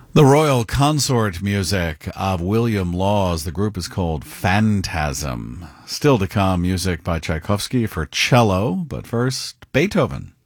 The Royal Consort music of William Laws. The group is called Phantasm. Still to come, music by Tchaikovsky for cello, but first, Beethoven.